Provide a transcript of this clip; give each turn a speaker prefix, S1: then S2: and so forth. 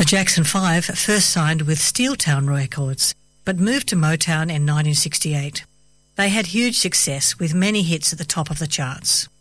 S1: Jackson 5 first signed with Steeltown Records, but moved to Motown in 1968. They had huge success with many hits at the top of the charts.